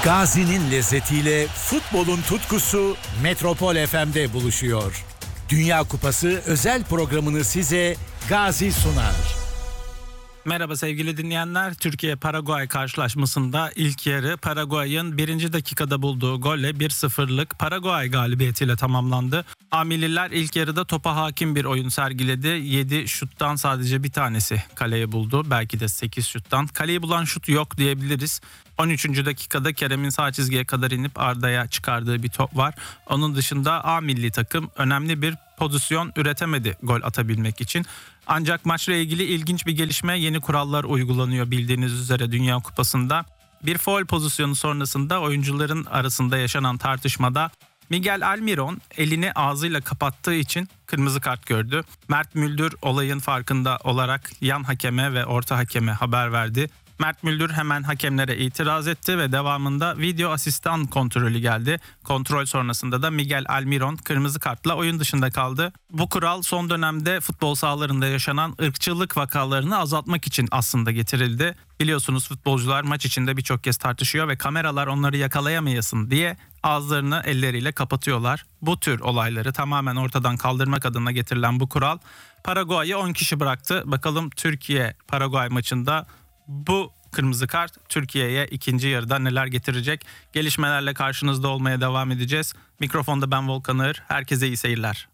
Gazi'nin lezzetiyle futbolun tutkusu Metropol FM'de buluşuyor. Dünya Kupası özel programını size Gazi sunar. Merhaba sevgili dinleyenler. Türkiye-Paraguay karşılaşmasında ilk yarı Paraguay'ın 1. dakikada bulduğu golle 1-0'lık Paraguay galibiyetiyle tamamlandı. Amililer ilk yarıda topa hakim bir oyun sergiledi. 7 şuttan sadece bir tanesi kaleye buldu. Belki de 8 şuttan. Kaleyi bulan şut yok diyebiliriz. 13. dakikada Kerem'in sağ çizgiye kadar inip Arda'ya çıkardığı bir top var. Onun dışında A milli takım önemli bir pozisyon üretemedi gol atabilmek için. Ancak maçla ilgili ilginç bir gelişme, yeni kurallar uygulanıyor bildiğiniz üzere Dünya Kupası'nda. Bir faul pozisyonu sonrasında oyuncuların arasında yaşanan tartışmada Miguel Almiron elini ağzıyla kapattığı için kırmızı kart gördü. Mert Müldür olayın farkında olarak yan hakeme ve orta hakeme haber verdi. Mert Müldür hemen hakemlere itiraz etti ve devamında video asistan kontrolü geldi. Kontrol sonrasında da Miguel Almiron kırmızı kartla oyun dışında kaldı. Bu kural son dönemde futbol sahalarında yaşanan ırkçılık vakalarını azaltmak için aslında getirildi. Biliyorsunuz futbolcular maç içinde birçok kez tartışıyor ve kameralar onları yakalayamayasın diye ağızlarını elleriyle kapatıyorlar. Bu tür olayları tamamen ortadan kaldırmak adına getirilen bu kural Paraguay'ı 10 kişi bıraktı. Bakalım Türkiye-Paraguay maçında bu kırmızı kart Türkiye'ye ikinci yarıda neler getirecek? Gelişmelerle karşınızda olmaya devam edeceğiz. Mikrofonda ben Volkan Ağır. Herkese iyi seyirler.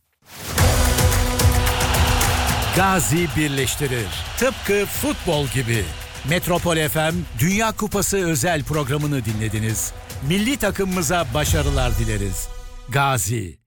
Gazi birleştirir. Tıpkı futbol gibi. Metropol FM Dünya Kupası özel programını dinlediniz. Milli takımımıza başarılar dileriz. Gazi.